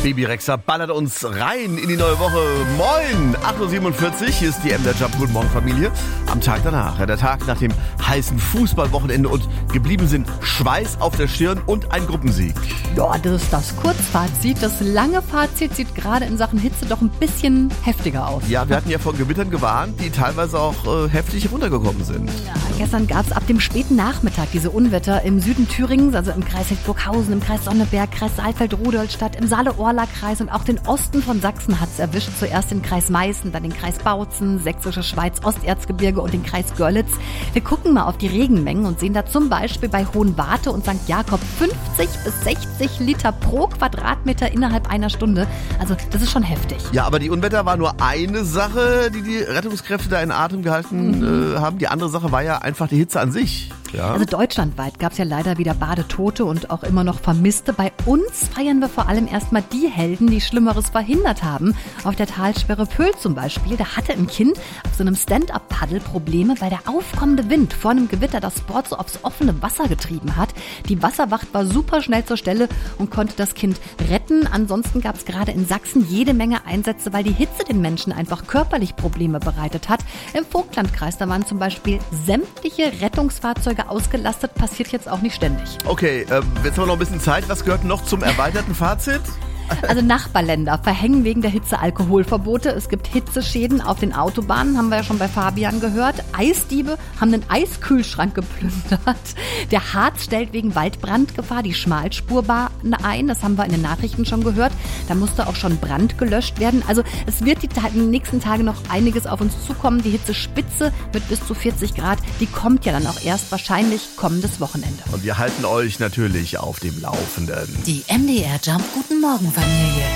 Baby Rexha ballert uns rein in die neue Woche. Moin! 8.47 Uhr, hier ist die MDR Jump. Guten Morgen, Familie. Am Tag danach, der Tag nach dem heißen Fußballwochenende und geblieben sind Schweiß auf der Stirn und ein Gruppensieg. Ja, das ist das Kurzfazit. Das lange Fazit sieht gerade in Sachen Hitze doch ein bisschen heftiger aus. Ja, wir hatten ja von Gewittern gewarnt, die teilweise auch heftig runtergekommen sind. Ja, gestern gab es ab dem späten Nachmittag diese Unwetter im Süden Thürings, also im Kreis Hildburghausen, im Kreis Sonneberg, Kreis Saalfeld-Rudolstadt, im Saale-Orla-Kreis und auch den Osten von Sachsen hat es erwischt. Zuerst den Kreis Meißen, dann den Kreis Bautzen, Sächsische Schweiz, Osterzgebirge und den Kreis Görlitz. Wir gucken mal auf die Regenmengen und sehen da zum Beispiel bei Hohenwarte und St. Jakob 50 bis 60 Liter pro Quadratmeter innerhalb einer Stunde. Also das ist schon heftig. Ja, aber die Unwetter war nur eine Sache, die Rettungskräfte da in Atem gehalten haben. Die andere Sache war ja einfach die Hitze an sich. Ja. Also deutschlandweit gab es ja leider wieder Badetote und auch immer noch Vermisste. Bei uns feiern wir vor allem erstmal die Helden, die Schlimmeres verhindert haben. Auf der Talsperre Pöhl zum Beispiel, da hatte ein Kind auf so einem Stand-Up-Paddel Probleme, weil der aufkommende Wind vor einem Gewitter das Board so aufs offene Wasser getrieben hat. Die Wasserwacht war super schnell zur Stelle und konnte das Kind retten. Ansonsten gab es gerade in Sachsen jede Menge Einsätze, weil die Hitze den Menschen einfach körperlich Probleme bereitet hat. Im Vogtlandkreis, da waren zum Beispiel sämtliche Rettungsfahrzeuge ausgelastet, passiert jetzt auch nicht ständig. Okay, jetzt haben wir noch ein bisschen Zeit. Was gehört noch zum erweiterten Fazit? Also Nachbarländer verhängen wegen der Hitze Alkoholverbote. Es gibt Hitzeschäden auf den Autobahnen, haben wir ja schon bei Fabian gehört. Eisdiebe haben den Eiskühlschrank geplündert. Der Harz stellt wegen Waldbrandgefahr die Schmalspurbahn ein. Das haben wir in den Nachrichten schon gehört. Da musste auch schon Brand gelöscht werden. Also es wird die nächsten Tage noch einiges auf uns zukommen. Die Hitzespitze mit bis zu 40 Grad, die kommt ja dann auch erst wahrscheinlich kommendes Wochenende. Und wir halten euch natürlich auf dem Laufenden. Die MDR Jump Guten Morgen Familie.